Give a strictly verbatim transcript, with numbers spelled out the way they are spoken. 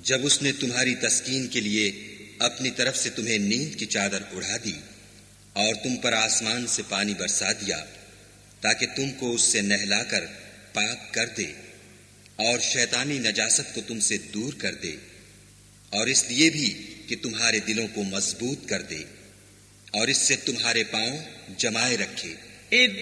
जब उसने तुम्हारी तस्कीन के लिए अपनी तरफ से तुम्हें नींद की चादर उड़ा दी और तुम पर आसमान से पानी बरसा दिया ताकि तुमको उससे नहलाकर पाक कर दे और शैतानी नजासत को तुमसे दूर कर दे, और इसलिए भी कि तुम्हारे दिलों को मजबूत कर दे और इससे तुम्हारे पांव जमाए रखे।